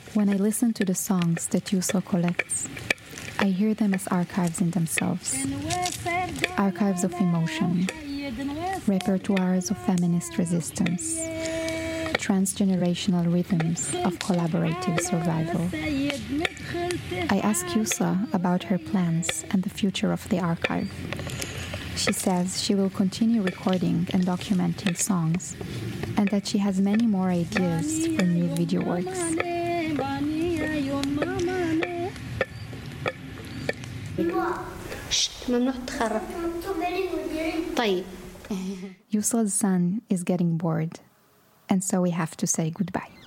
When I listen to the songs that Yusra collects, I hear them as archives in themselves. Archives of emotion, repertoires of feminist resistance, transgenerational rhythms of collaborative survival. I ask Yusra about her plans and the future of the archive. She says she will continue recording and documenting songs, and that she has many more ideas for new video works. Yusra's son is getting bored, and so we have to say goodbye.